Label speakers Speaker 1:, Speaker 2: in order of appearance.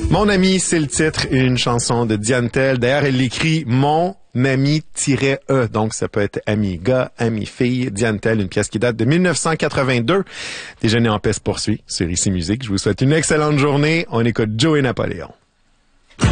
Speaker 1: Mon ami, c'est le titre, une chanson de Diane Tell. D'ailleurs, elle l'écrit Mon ami-E, donc ça peut être ami gars, ami fille. Diane Tell, une pièce qui date de 1982. Déjeuner en paix se poursuit sur Ici Musique. Je vous souhaite une excellente journée. On écoute Joey Napoléon.